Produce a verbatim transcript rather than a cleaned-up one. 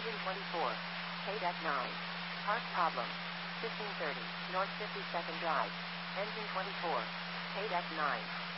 Engine twenty-four. K D E C nine. Park problem. fifteen thirty, North fifty-second Drive. Engine twenty-four. K D E C nine.